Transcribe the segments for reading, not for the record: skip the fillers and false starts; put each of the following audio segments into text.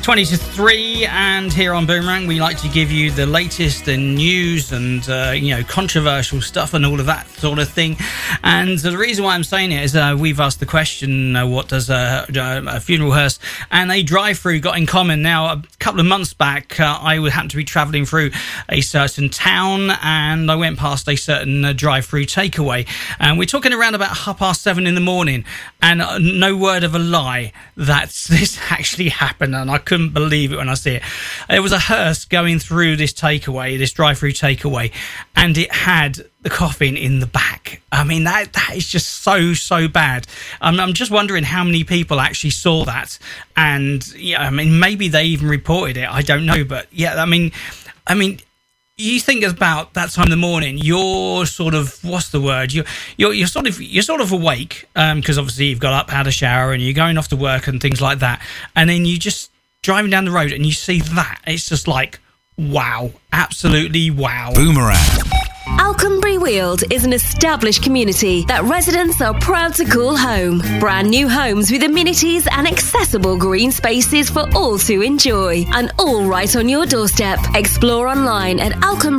20 to 3, and here on Boomerang we like to give you the latest in news and controversial stuff and all of that sort of thing. And the reason why I'm saying it is we've asked the question, what does a funeral hearse and a drive-through got in common? Now, a couple of months back, I happened to be travelling through a certain town, and I went past a certain drive-through takeaway, and we're talking around about 7:30 in the morning, and no word of a lie that this actually happened, and I couldn't believe it when I see it. It was a hearse going through this takeaway, this drive-through takeaway, and it had the coffin in the back. I mean, that is just so bad. I'm just wondering how many people actually saw that, and maybe they even reported it. I don't know, but yeah, I mean, you think about that time in the morning, you're sort of, what's the word? You're sort of awake, because obviously you've got up, had a shower, and you're going off to work and things like that, and then you just driving down the road and you see that. It's just like, wow, absolutely wow. Boomerang. Alconbury Weald is an established community that residents are proud to call home. Brand new homes with amenities and accessible green spaces for all to enjoy. And all right on your doorstep. Explore online at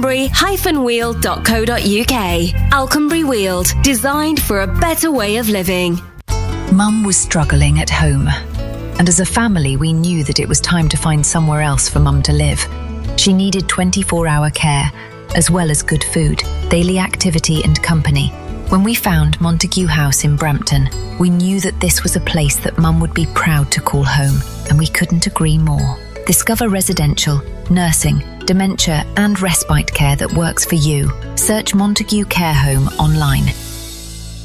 alconbury-weald.co.uk. Alconbury Weald, designed for a better way of living. Mum was struggling at home. And as a family, we knew that it was time to find somewhere else for Mum to live. She needed 24-hour care, as well as good food, daily activity and company. When we found Montague House in Brampton, we knew that this was a place that Mum would be proud to call home, and we couldn't agree more. Discover residential, nursing, dementia and respite care that works for you. Search Montague Care Home online.